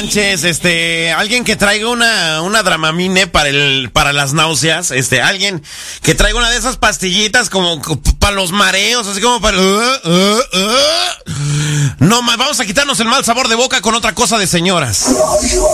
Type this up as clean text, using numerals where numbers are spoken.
manches, alguien que traiga una Dramamine para las náuseas, alguien que traiga una de esas pastillitas como para los mareos, así como para... No, vamos a quitarnos el mal sabor de boca con otra cosa de señoras.